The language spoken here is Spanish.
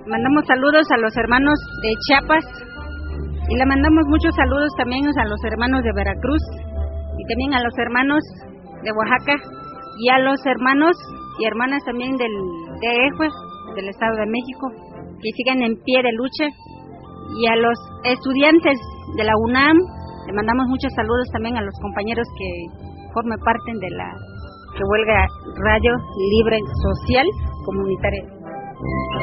Mandamos saludos a los hermanos de Chiapas y le mandamos muchos saludos también a los hermanos de Veracruz y también a los hermanos de Oaxaca y a los hermanos y hermanas también del DF, del Estado de México, que sigan en pie de lucha, y a los estudiantes de la UNAM le mandamos muchos saludos también a los compañeros que forman parte de la huelga Radio Libre Social Comunitaria.